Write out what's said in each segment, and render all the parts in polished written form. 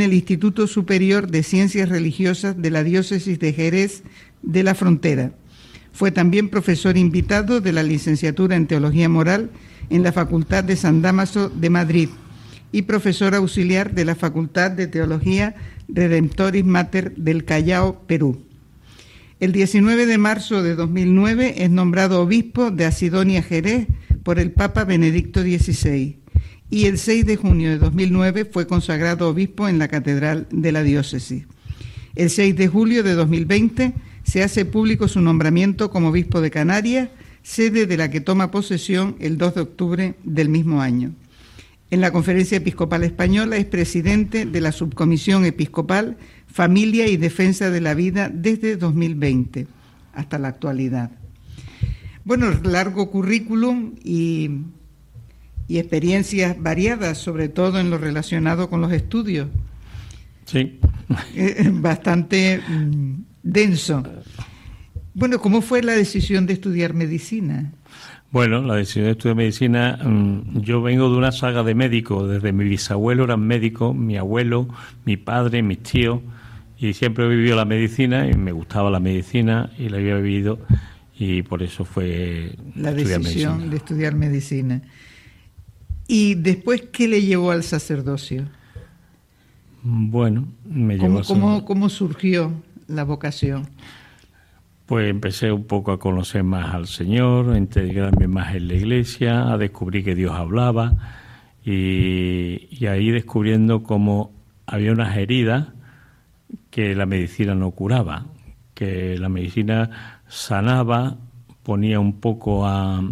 en el Instituto Superior de Ciencias Religiosas de la Diócesis de Jerez de la Frontera. Fue también profesor invitado de la licenciatura en Teología Moral en la Facultad de San Dámaso de Madrid y profesor auxiliar de la Facultad de Teología Redemptoris Mater del Callao, Perú. El 19 de marzo de 2009 es nombrado obispo de Asidonia, Jerez, por el Papa Benedicto XVI, y el 6 de junio de 2009 fue consagrado obispo en la Catedral de la Diócesis. El 6 de julio de 2020 se hace público su nombramiento como obispo de Canarias, sede de la que toma posesión el 2 de octubre del mismo año. En la Conferencia Episcopal Española es presidente de la Subcomisión Episcopal Familia y Defensa de la Vida desde 2020 hasta la actualidad. Bueno, largo currículum y experiencias variadas, sobre todo en lo relacionado con los estudios. Sí. Bastante denso. Bueno, ¿cómo fue la decisión de estudiar medicina? Bueno, la decisión de estudiar medicina, yo vengo de una saga de médicos, desde mi bisabuelo eran médicos, mi abuelo, mi padre, mis tíos, y siempre he vivido la medicina y me gustaba la medicina y la había vivido, y por eso fue la decisión de estudiar medicina. ¿Y después qué le llevó al sacerdocio? Bueno, me llevó ¿Cómo surgió la vocación? Pues empecé un poco a conocer más al Señor, a integrarme más en la iglesia, a descubrir que Dios hablaba y ahí descubriendo cómo había unas heridas que la medicina no curaba, que la medicina sanaba, ponía un poco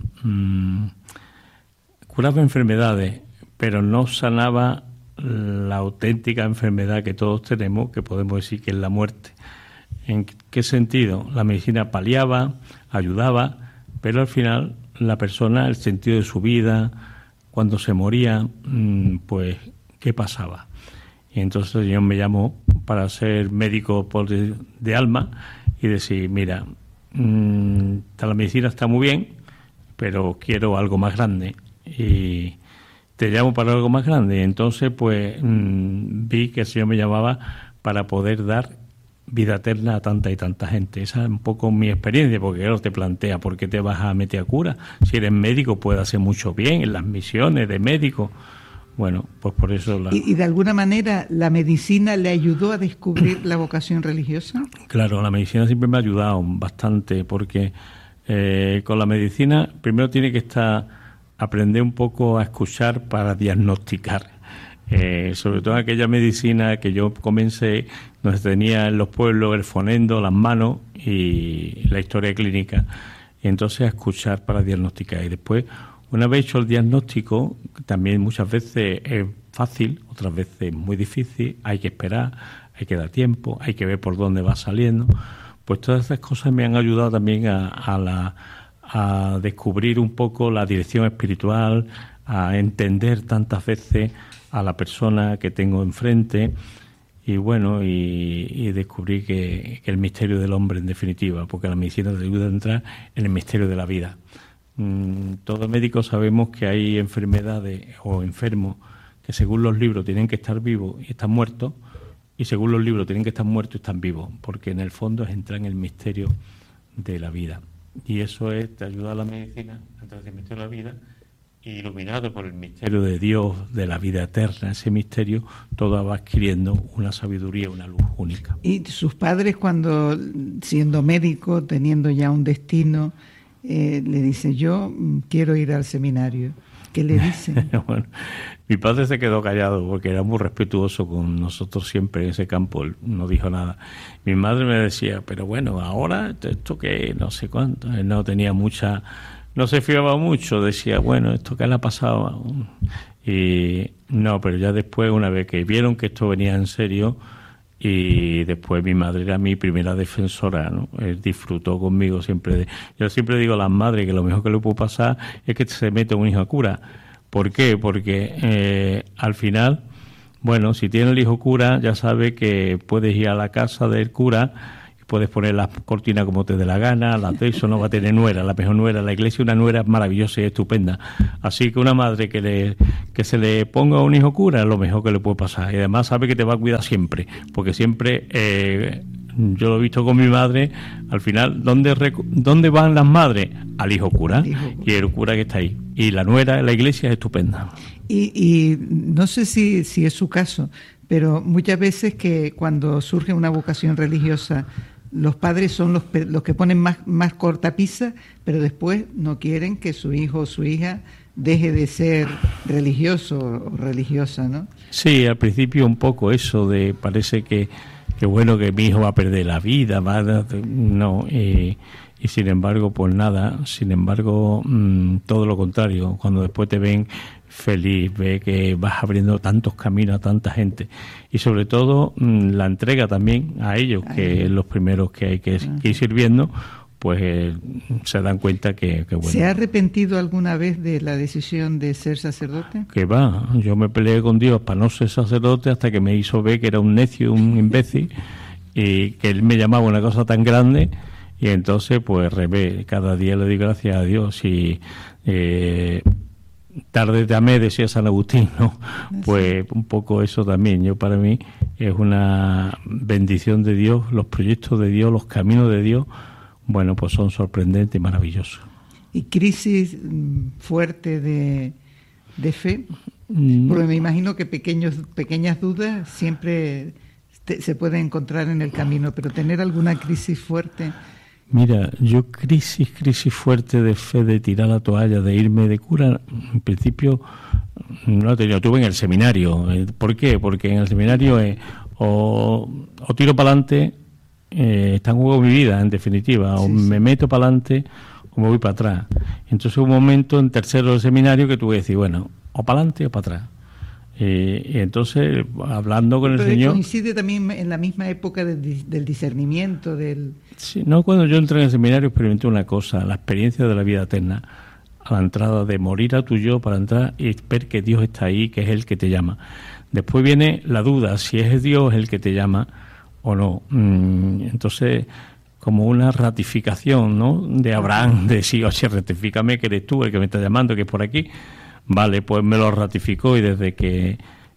curaba enfermedades, pero no sanaba la auténtica enfermedad que todos tenemos, que podemos decir que es la muerte. ¿En qué sentido? La medicina paliaba, ayudaba, pero al final la persona, el sentido de su vida, cuando se moría, pues, ¿qué pasaba? Y entonces Dios me llamó para ser médico de alma y decir, mira, la medicina está muy bien, pero quiero algo más grande. Y te llamo para algo más grande. Y entonces, pues, vi que el Señor me llamaba para poder dar vida eterna a tanta y tanta gente. Esa es un poco mi experiencia, porque claro, te plantea, ¿por qué te vas a meter a cura? Si eres médico, puedes hacer mucho bien en las misiones de médico. Bueno, pues por eso... ¿Y de alguna manera la medicina le ayudó a descubrir la vocación religiosa? Claro, la medicina siempre me ha ayudado bastante, porque con la medicina primero tiene que aprender un poco a escuchar para diagnosticar. Sobre todo aquella medicina que yo comencé, donde tenía en los pueblos el fonendo, las manos y la historia clínica. Y entonces a escuchar para diagnosticar. Y después, una vez hecho el diagnóstico, también muchas veces es fácil, otras veces muy difícil, hay que esperar, hay que dar tiempo, hay que ver por dónde va saliendo. Pues todas esas cosas me han ayudado también a descubrir un poco la dirección espiritual, a entender tantas veces a la persona que tengo enfrente y bueno, y descubrí que el misterio del hombre en definitiva, porque la medicina te ayuda a entrar en el misterio de la vida. Todos médicos sabemos que hay enfermedades o enfermos que según los libros tienen que estar vivos y están muertos, y según los libros tienen que estar muertos y están vivos, porque en el fondo es entrar en el misterio de la vida. Y eso te ayuda a la medicina a entrar en el misterio de la vida, iluminado por el misterio de Dios, de la vida eterna. Ese misterio todo va adquiriendo una sabiduría, una luz única. ¿Y sus padres, cuando siendo médico, teniendo ya un destino, le dicen, yo quiero ir al seminario? ¿Qué le dicen? Bueno, mi padre se quedó callado porque era muy respetuoso con nosotros siempre en ese campo, él no dijo nada. Mi madre me decía, pero bueno, ahora esto que no sé cuánto, él no tenía mucha, no se fiaba mucho, decía, bueno, esto que le ha pasado. Y no, pero ya después, una vez que vieron que esto venía en serio, y después mi madre era mi primera defensora, ¿no? Él disfrutó conmigo siempre. Yo siempre digo a las madres que lo mejor que le puede pasar es que se mete un hijo a cura. ¿Por qué? Porque al final, bueno, si tiene el hijo cura, ya sabe que puedes ir a la casa del cura, puedes poner las cortinas como te dé la gana, eso no va a tener nuera, la mejor nuera. La iglesia, una nuera maravillosa y estupenda. Así que una madre que se le ponga a un hijo cura es lo mejor que le puede pasar. Y además sabe que te va a cuidar siempre, porque siempre, yo lo he visto con mi madre, al final, ¿dónde van las madres? Al hijo cura, y el cura que está ahí. Y la nuera en la iglesia es estupenda. Y no sé si es su caso, pero muchas veces que cuando surge una vocación religiosa, los padres son los que ponen más cortapisa, pero después no quieren que su hijo o su hija deje de ser religioso o religiosa, ¿no? Sí, al principio un poco eso de parece que bueno, que mi hijo va a perder la vida, no, y sin embargo, pues nada, todo lo contrario, cuando después te ven feliz, ve que vas abriendo tantos caminos a tanta gente y sobre todo la entrega también a ellos, que es los primeros que hay que ir sirviendo, pues se dan cuenta que bueno. ¿Se ha arrepentido alguna vez de la decisión de ser sacerdote? Que va, yo me peleé con Dios para no ser sacerdote hasta que me hizo ver que era un necio, un imbécil, y que él me llamaba una cosa tan grande, y entonces pues cada día le doy gracias a Dios. Y tarde te amé, decía San Agustín, ¿no? Pues un poco eso también. Para mí es una bendición de Dios, los proyectos de Dios, los caminos de Dios, bueno, pues son sorprendentes y maravillosos. ¿Y crisis fuerte de fe? Porque me imagino que pequeñas dudas siempre se pueden encontrar en el camino, pero tener alguna crisis fuerte... Mira, yo crisis fuerte de fe, de tirar la toalla, de irme de cura, en principio no he tenido. Tuve en el seminario. ¿Por qué? Porque en el seminario o tiro para adelante, está en juego mi vida, en definitiva, o me meto para adelante o me voy para atrás. Entonces hubo un momento en tercero del seminario que tuve que decir, bueno, o para adelante o para atrás. Y entonces, hablando con el Señor... coincide también en la misma época del discernimiento, del... Sí, no, cuando yo entré en el seminario experimenté una cosa, la experiencia de la vida eterna, a la entrada de morir a tu yo para entrar y ver que Dios está ahí, que es Él que te llama. Después viene la duda, si es Dios el que te llama o no. Entonces, como una ratificación, ¿no?, de Abraham, de sí, oye, rectifícame que eres tú el que me está llamando, que es por aquí. Vale, pues me lo ratificó y desde que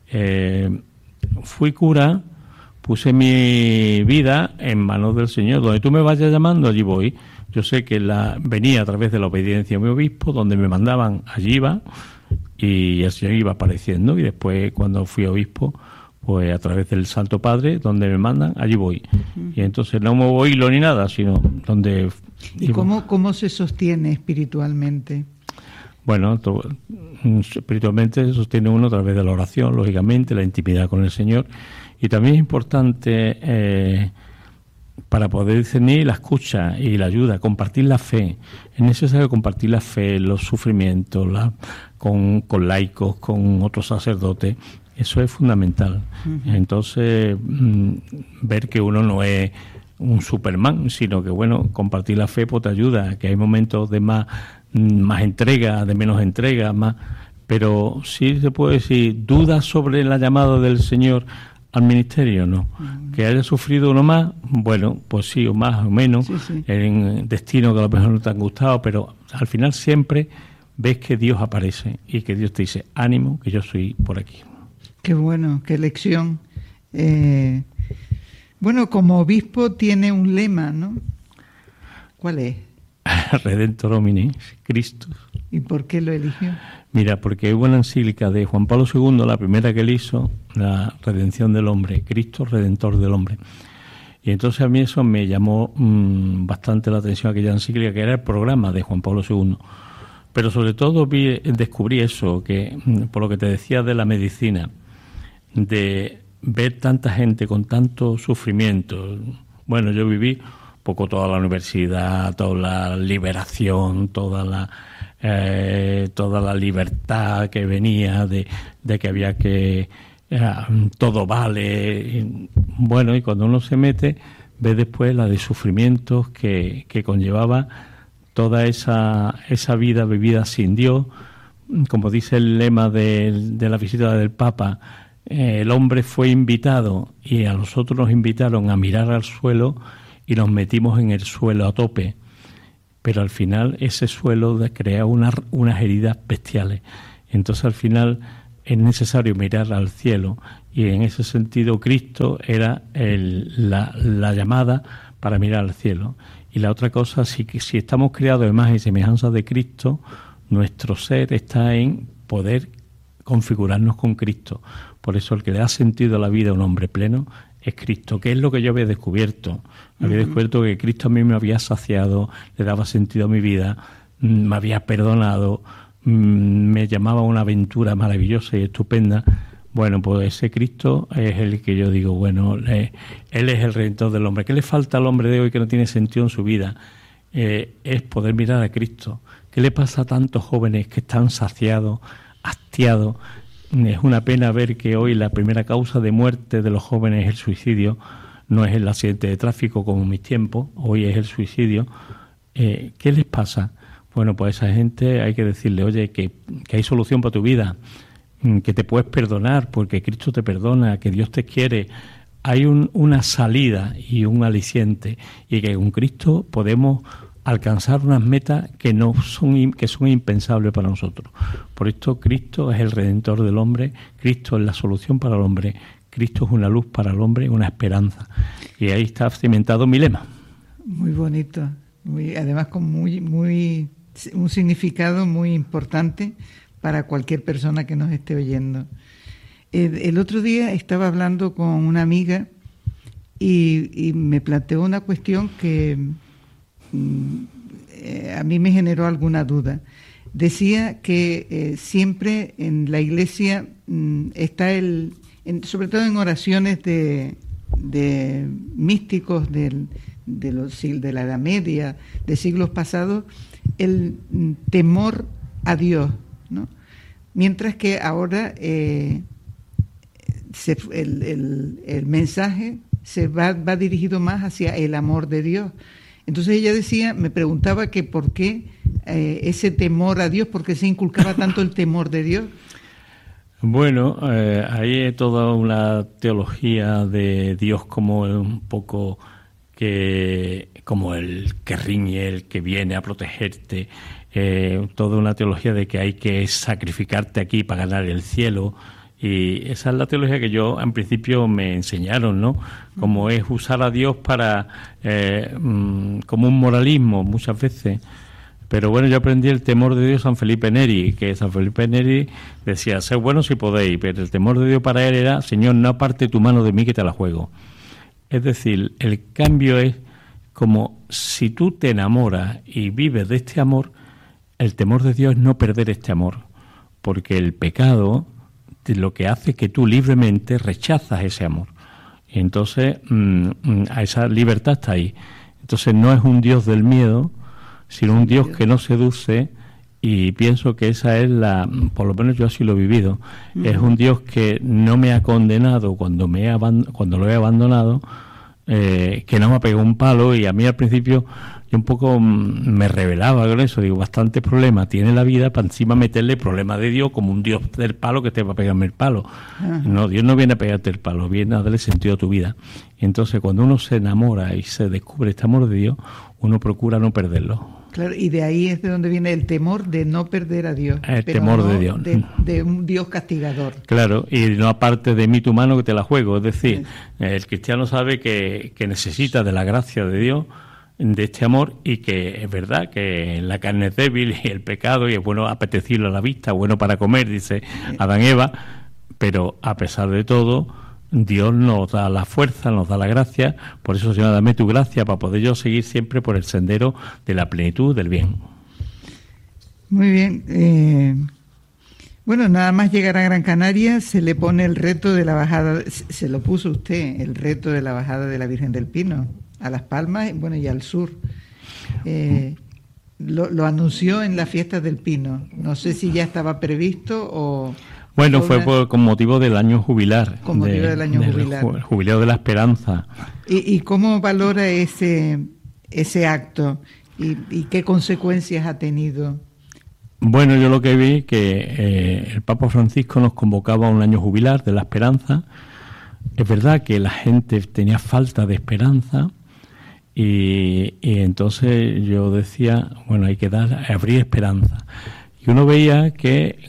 fui cura puse mi vida en manos del Señor. Donde tú me vayas llamando, allí voy. Yo sé que venía a través de la obediencia de mi obispo, donde me mandaban, allí iba, y el Señor iba apareciendo. Y después, cuando fui obispo, pues a través del Santo Padre, donde me mandan, allí voy. Y entonces no muevo hilo ni nada, sino donde... ¿Y cómo se sostiene espiritualmente? Bueno, espiritualmente se sostiene uno a través de la oración, lógicamente, la intimidad con el Señor. Y también es importante, para poder discernir, la escucha y la ayuda, compartir la fe. Es necesario compartir la fe, los sufrimientos, con laicos, con otros sacerdotes. Eso es fundamental. Entonces, ver que uno no es un Superman, sino que, bueno, compartir la fe pues te ayuda, que hay momentos de más entrega, de menos entrega, pero sí se puede decir, ¿dudas sobre la llamada del Señor al ministerio? No. Que haya sufrido uno más, bueno, pues sí, o más o menos, en destino que a lo mejor no te han gustado, pero al final siempre ves que Dios aparece y que Dios te dice, ánimo, que yo soy por aquí. Qué bueno, qué lección. Bueno, como obispo tiene un lema, ¿no? ¿Cuál es? Redentor homini, Cristo. ¿Y por qué lo eligió? Mira, porque hubo una encíclica de Juan Pablo II, la primera que él hizo, la redención del hombre, Cristo, Redentor del hombre. Y entonces a mí eso me llamó bastante la atención, aquella encíclica, que era el programa de Juan Pablo II. Pero sobre todo descubrí eso, que por lo que te decía de la medicina, de ver tanta gente con tanto sufrimiento. Bueno, yo viví poco toda la universidad, toda la liberación, toda la libertad que venía de que había que todo vale. Bueno, y cuando uno se mete, ve después la de sufrimientos que conllevaba toda esa vida vivida sin Dios. Como dice el lema de la visita del Papa, el hombre fue invitado y a nosotros nos invitaron a mirar al suelo y nos metimos en el suelo a tope, pero al final ese suelo crea unas heridas bestiales. Entonces al final es necesario mirar al cielo, y en ese sentido Cristo era la llamada para mirar al cielo. Y la otra cosa, si estamos creados de imagen y semejanza de Cristo, nuestro ser está en poder configurarnos con Cristo. Por eso el que le da sentido a la vida a un hombre pleno es Cristo, que es lo que yo había descubierto. Había descubierto que Cristo a mí me había saciado, le daba sentido a mi vida, me había perdonado, me llamaba a una aventura maravillosa y estupenda. Bueno, pues ese Cristo es el que yo digo, bueno, Él es el Redentor del hombre. ¿Qué le falta al hombre de hoy que no tiene sentido en su vida? Es poder mirar a Cristo. ¿Qué le pasa a tantos jóvenes que están saciados, hastiados? Es una pena ver que hoy la primera causa de muerte de los jóvenes es el suicidio. No es el accidente de tráfico como en mis tiempos, hoy es el suicidio. ¿Qué les pasa? Bueno, pues a esa gente hay que decirle, oye, que hay solución para tu vida, que te puedes perdonar porque Cristo te perdona, que Dios te quiere. Hay una salida y un aliciente, y que con Cristo podemos alcanzar unas metas que son impensables para nosotros. Por esto Cristo es el Redentor del hombre, Cristo es la solución para el hombre, Cristo es una luz para el hombre, una esperanza. Y ahí está cimentado mi lema. Muy bonito, además con un significado muy importante para cualquier persona que nos esté oyendo. El otro día estaba hablando con una amiga y me planteó una cuestión que a mí me generó alguna duda. Decía que siempre en la Iglesia está sobre todo en oraciones de místicos de la Edad Media, de siglos pasados, el temor a Dios, ¿no? Mientras que ahora el mensaje se va dirigido más hacia el amor de Dios. Entonces ella me preguntaba que por qué ese temor a Dios, por qué se inculcaba tanto el temor de Dios. Bueno, ahí hay toda una teología de Dios como un poco como el que riñe, el que viene a protegerte, toda una teología de que hay que sacrificarte aquí para ganar el cielo. Y esa es la teología que yo en principio me enseñaron, ¿no? Como es usar a Dios para como un moralismo muchas veces. Pero bueno, yo aprendí el temor de Dios San Felipe Neri, que San Felipe Neri decía, sed buenos si podéis, pero el temor de Dios para él era, Señor, no aparte tu mano de mí que te la juego. Es decir, el cambio es como si tú te enamoras y vives de este amor, el temor de Dios es no perder este amor, porque el pecado lo que hace es que tú libremente rechazas ese amor. Y entonces a esa libertad está ahí. Entonces no es un Dios del miedo, sino un Dios que nos seduce, y pienso que esa es por lo menos yo así lo he vivido, es un Dios que no me ha condenado cuando lo he abandonado, que no me ha pegado un palo, y a mí al principio yo un poco me rebelaba con eso, digo, bastante problema tiene la vida para encima meterle problemas de Dios como un Dios del palo que te va a pegarme el palo. No, Dios no viene a pegarte el palo, viene a darle sentido a tu vida. Y entonces cuando uno se enamora y se descubre este amor de Dios, uno procura no perderlo. Claro, y de ahí es de donde viene el temor de no perder a Dios. El temor de Dios. De un Dios castigador. Claro, y no aparte de mí tu mano que te la juego. Es decir, el cristiano sabe que necesita de la gracia de Dios, de este amor, y que es verdad que la carne es débil y el pecado, y es bueno apetecirlo a la vista, bueno para comer, dice Adán y Eva, pero a pesar de todo, Dios nos da la fuerza, nos da la gracia. Por eso, Señor, dame tu gracia para poder yo seguir siempre por el sendero de la plenitud del bien. Muy bien. Bueno, nada más llegar a Gran Canaria se le pone el reto de la bajada, se lo puso usted, el reto de la bajada de la Virgen del Pino a Las Palmas, bueno, y al sur. Lo anunció en las fiestas del Pino. No sé si ya estaba previsto o... Bueno, fue con motivo del año jubilar. Con motivo del año jubilar. El jubileo de la esperanza. ¿Y cómo valora ese acto? ¿Y qué consecuencias ha tenido? Bueno, yo lo que vi que el Papa Francisco nos convocaba a un año jubilar de la esperanza. Es verdad que la gente tenía falta de esperanza, Y entonces yo decía, bueno, hay que abrir esperanza. Y uno veía que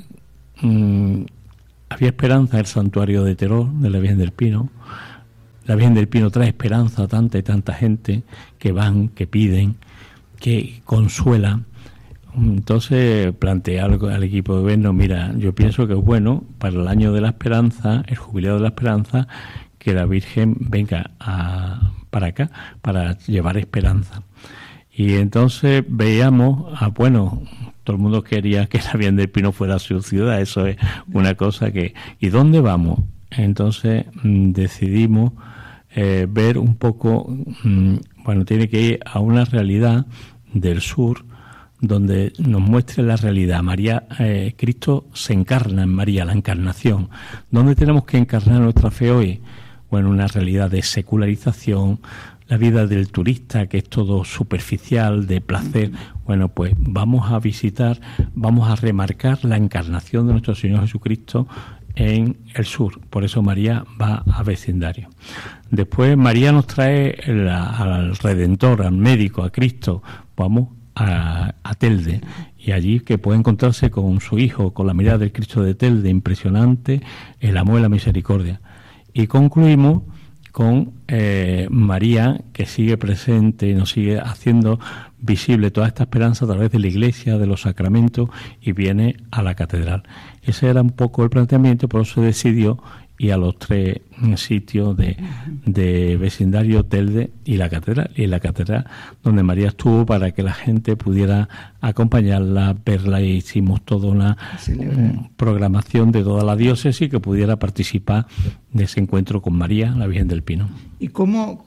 había esperanza en el santuario de Teror, de la Virgen del Pino. La Virgen del Pino trae esperanza a tanta y tanta gente que van, que piden, que consuelan. Entonces planteé al equipo de gobierno, mira, yo pienso que es bueno para el año de la esperanza, el jubileo de la esperanza, que la Virgen venga para acá, para llevar esperanza. Y entonces veíamos, todo el mundo quería que la Virgen del Pino fuera su ciudad, eso es una cosa que... ¿Y dónde vamos? Entonces decidimos ver un poco, tiene que ir a una realidad del sur, donde nos muestre la realidad. María, Cristo se encarna en María, la encarnación. ¿Dónde tenemos que encarnar nuestra fe hoy? Bueno, una realidad de secularización, la vida del turista, que es todo superficial, de placer. Bueno, pues vamos a visitar, vamos a remarcar la encarnación de nuestro Señor Jesucristo en el sur. Por eso María va a vecindario. Después María nos trae al Redentor, al médico, a Cristo. Vamos a Telde, y allí que puede encontrarse con su hijo, con la mirada del Cristo de Telde, impresionante, el amor y la misericordia. Y concluimos con María, que sigue presente y nos sigue haciendo visible toda esta esperanza a través de la Iglesia, de los sacramentos, y viene a la catedral. Ese era un poco el planteamiento, por eso se decidió ir a los 3 sitios de vecindario, Telde y la catedral. Y la catedral donde María estuvo para que la gente pudiera acompañarla, verla, y hicimos toda una programación de toda la diócesis que pudiera participar de ese encuentro con María, la Virgen del Pino. ¿Y cómo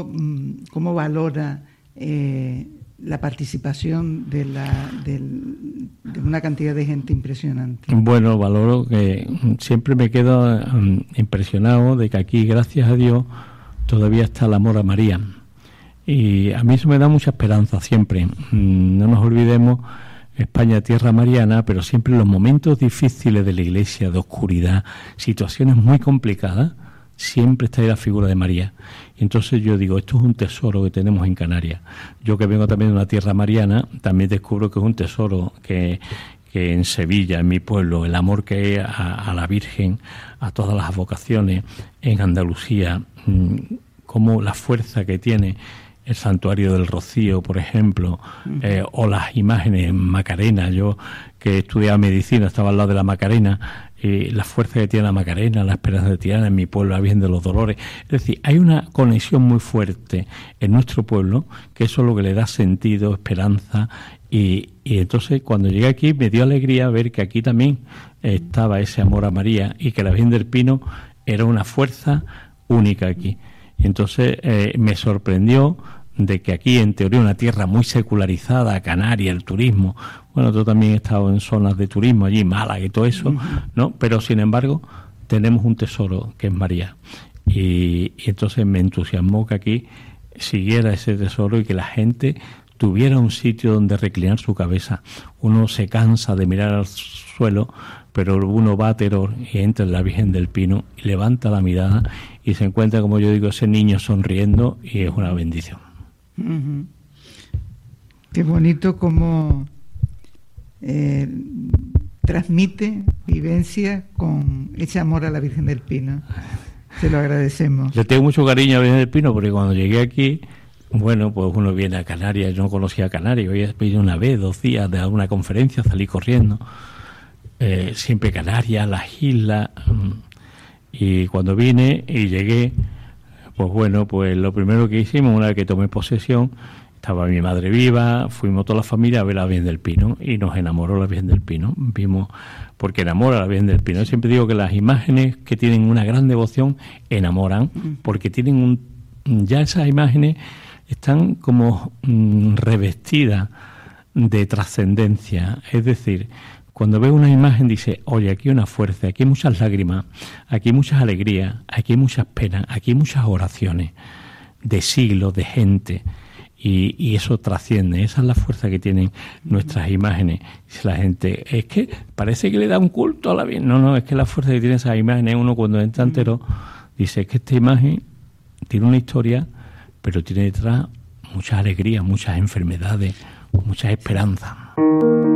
valora la participación de una cantidad de gente impresionante? Bueno, valoro que siempre me quedo impresionado de que aquí, gracias a Dios, todavía está el amor a María. Y a mí eso me da mucha esperanza siempre. No nos olvidemos, España, tierra mariana, pero siempre en los momentos difíciles de la Iglesia, de oscuridad, situaciones muy complicadas, siempre está ahí la figura de María. Y entonces yo digo, esto es un tesoro que tenemos en Canarias. Yo que vengo también de una tierra mariana, también descubro que es un tesoro que en Sevilla, en mi pueblo, el amor que hay a la Virgen, a todas las vocaciones, en Andalucía, como la fuerza que tiene el Santuario del Rocío, por ejemplo, o las imágenes en Macarena. Yo que estudiaba medicina, estaba al lado de la Macarena, la fuerza que tiene la Macarena, la esperanza de Tirana, en mi pueblo, la Virgen de los Dolores. Es decir, hay una conexión muy fuerte en nuestro pueblo, que eso es lo que le da sentido, esperanza, y entonces cuando llegué aquí me dio alegría ver que aquí también estaba ese amor a María, y que la Virgen del Pino era una fuerza única aquí. Y entonces me sorprendió de que aquí, en teoría, una tierra muy secularizada, Canarias, el turismo. Bueno, yo también he estado en zonas de turismo allí, Málaga y todo eso, ¿no? Pero, sin embargo, tenemos un tesoro que es María. Y entonces me entusiasmó que aquí siguiera ese tesoro y que la gente tuviera un sitio donde reclinar su cabeza. Uno se cansa de mirar al suelo, pero uno va a Teror y entra en la Virgen del Pino y levanta la mirada y se encuentra, como yo digo, ese niño sonriendo, y es una bendición. Qué bonito cómo transmite vivencia con ese amor a la Virgen del Pino. Se lo agradecemos. Le tengo mucho cariño a la Virgen del Pino, porque cuando llegué aquí, bueno, pues uno viene a Canarias. Yo no conocía Canarias, hoy he venido una vez, 2 días de alguna conferencia, salí corriendo. Siempre Canarias, las islas, y cuando vine y llegué, pues bueno, pues lo primero que hicimos, una vez que tomé posesión, estaba mi madre viva, fuimos toda la familia a ver a la Virgen del Pino, y nos enamoró la Virgen del Pino. Vimos, porque enamora a la Virgen del Pino. Yo siempre digo que las imágenes que tienen una gran devoción enamoran, porque tienen ya esas imágenes están como revestidas de trascendencia. Es decir, cuando veo una imagen dice, oye, aquí hay una fuerza, aquí hay muchas lágrimas, aquí hay muchas alegrías, aquí hay muchas penas, aquí hay muchas oraciones de siglos, de gente, y eso trasciende. Esa es la fuerza que tienen nuestras imágenes. Dice la gente, es que parece que le da un culto a la Virgen. No, es que la fuerza que tiene esas imágenes, uno cuando entra entero, dice, es que esta imagen tiene una historia, pero tiene detrás muchas alegrías, muchas enfermedades, muchas esperanzas.